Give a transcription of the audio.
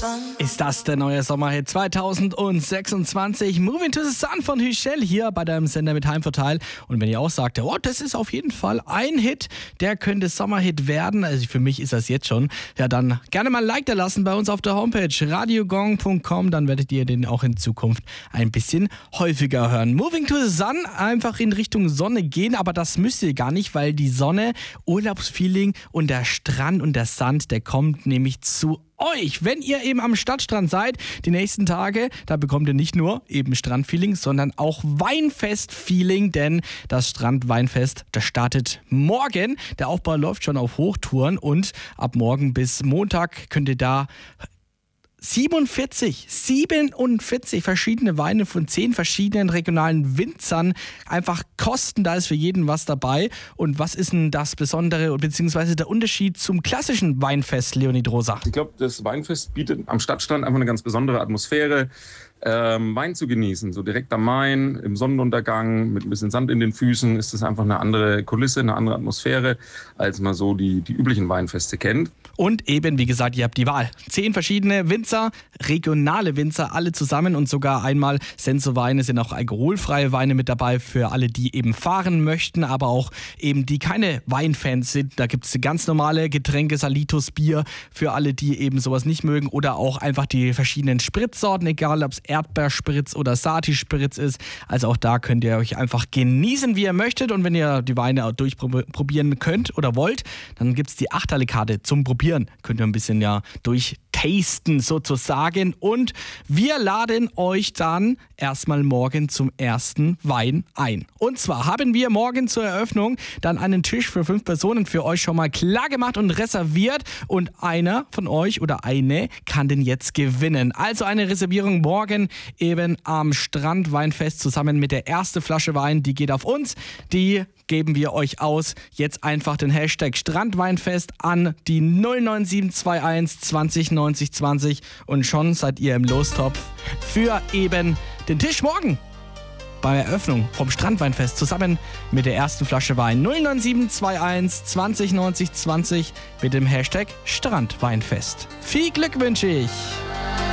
Ist das der neue Sommerhit 2026? Moving to the Sun von Hüschel hier bei deinem Sender mit Heimvorteil. Und wenn ihr auch sagt, oh, das ist auf jeden Fall ein Hit, der könnte Sommerhit werden, also für mich ist das jetzt schon, ja dann gerne mal ein Like da lassen bei uns auf der Homepage radiogong.com, dann werdet ihr den auch in Zukunft ein bisschen häufiger hören. Moving to the Sun, einfach in Richtung Sonne gehen, aber das müsst ihr gar nicht, weil die Sonne, Urlaubsfeeling und der Strand und der Sand, der kommt nämlich zu euch. Wenn ihr eben am Stadtstrand seid, die nächsten Tage, da bekommt ihr nicht nur eben Strandfeeling, sondern auch Weinfest-Feeling, denn das Strandweinfest, das startet morgen. Der Aufbau läuft schon auf Hochtouren und ab morgen bis Montag könnt ihr da 47 verschiedene Weine von 10 verschiedenen regionalen Winzern einfach kosten. Da ist für jeden was dabei. Und was ist denn das Besondere bzw. der Unterschied zum klassischen Weinfest, Leonid Rosa? Ich glaube, das Weinfest bietet am Stadtstrand einfach eine ganz besondere Atmosphäre. Wein zu genießen, so direkt am Main, im Sonnenuntergang, mit ein bisschen Sand in den Füßen, ist das einfach eine andere Kulisse, eine andere Atmosphäre, als man so die üblichen Weinfeste kennt. Und eben, wie gesagt, ihr habt die Wahl. 10 verschiedene Winzer, regionale Winzer, alle zusammen und sogar einmal Senso-Weine, sind auch alkoholfreie Weine mit dabei für alle, die eben fahren möchten, aber auch eben die keine Weinfans sind. Da gibt es ganz normale Getränke, Salitos Bier für alle, die eben sowas nicht mögen oder auch einfach die verschiedenen Spritzsorten, egal ob es Erdbeerspritz oder Sati-Spritz ist. Also auch da könnt ihr euch einfach genießen, wie ihr möchtet. Und wenn ihr die Weine auch durchprobieren könnt oder wollt, dann gibt es die Achterle-Karte zum Probieren. Könnt ihr ein bisschen ja durchtasten sozusagen. Und wir laden euch dann erstmal morgen zum ersten Wein ein. Und zwar haben wir morgen zur Eröffnung dann einen Tisch für 5 Personen für euch schon mal klar gemacht und reserviert. Und einer von euch oder eine kann den jetzt gewinnen. Also eine Reservierung morgen eben am Strandweinfest zusammen mit der ersten Flasche Wein. Die geht auf uns. Die geben wir euch aus. Jetzt einfach den Hashtag Strandweinfest an die 09721 20 90 20 und schon seid ihr im Lostopf für eben den Tisch morgen bei der Eröffnung vom Strandweinfest zusammen mit der ersten Flasche Wein 09721 20 90 20 mit dem Hashtag Strandweinfest. Viel Glück wünsche ich!